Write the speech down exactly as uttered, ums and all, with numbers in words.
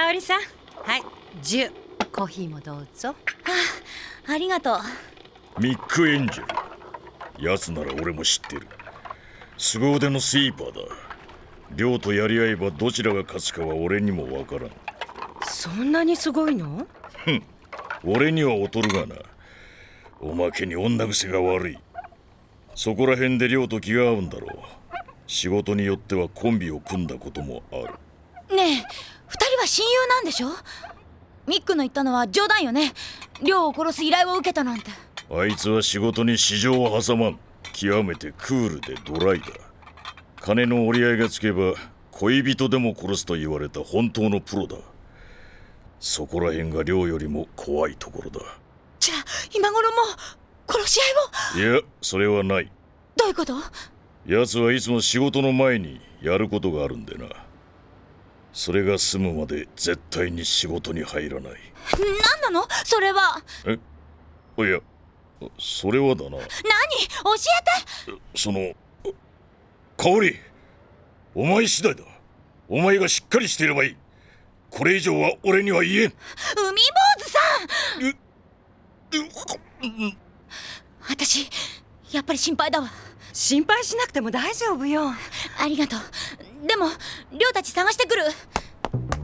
沙織さん、はい、じゅうコーヒーもどうぞ。 あ、ありがとう。 ミック・エンジェル、奴なら俺も知ってる。凄腕のスイーパーだ。亮とやり合えばどちらが勝つかは俺にもわからん。 そんなにすごいの？ ふん、俺には劣るがな。おまけに女癖が悪い。そこら辺で亮と気が合うんだろう。仕事によってはコンビを組んだこともある。 ねえ、二人は親友なんでしょ？ミックの言ったのは冗談よね。亮を殺す依頼を受けたなんて。 あいつは仕事に私情を挟まん。極めてクールでドライだ。金の折り合いがつけば恋人でも殺すと言われた本当のプロだ。そこら辺が亮よりも怖いところだ。 じゃあ今頃もう殺し合いを？ いや、それはない。 どういうこと？ 奴はいつも仕事の前にやることがあるんでな。それが済むまで絶対に仕事に入らない。 何なのそれは？ え、いや、それはだな。 何？教えて。 その、香織、お前次第だ。お前がしっかりしていればいい。これ以上は俺には言えん。 海坊主さん。 うう私やっぱり心配だわ。 心配しなくても大丈夫よ。 ありがとう。でも亮たち探してくる。